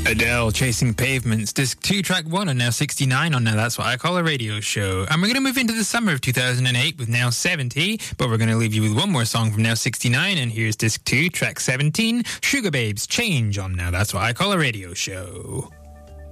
Adele, Chasing Pavements, Disc 2, Track 1 on Now 69 on Now That's What I Call a Radio Show. And we're going to move into the summer of 2008 with Now 70, but we're going to leave you with one more song from Now 69, and here's Disc 2, Track 17, Sugar Babes, Change on Now That's What I Call a Radio Show.